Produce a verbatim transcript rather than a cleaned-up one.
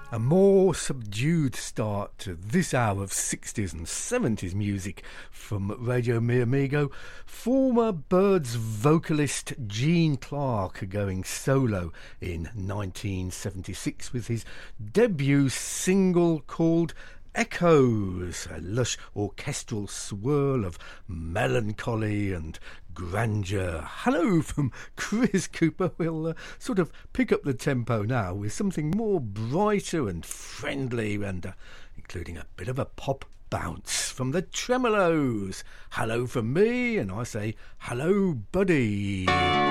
A more subdued start to this hour of sixties and seventies music from Radio Mi Amigo. Former Byrds vocalist Gene Clark going solo in nineteen seventy-six with his debut single called Echoes, a lush orchestral swirl of melancholy and grandeur. Hello from Chris Cooper. We'll uh, sort of pick up the tempo now with something more brighter and friendly and uh, including a bit of a pop bounce from the Tremolos. Hello from me, and I say hello, buddy.